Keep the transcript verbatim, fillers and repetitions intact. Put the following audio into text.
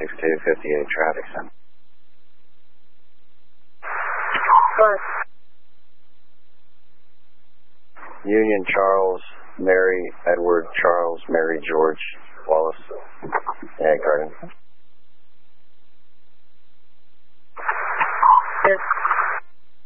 six two fifty-eight traffic center. Union Charles, Mary, Edward, Charles, Mary, George, Wallace, yeah, Garden.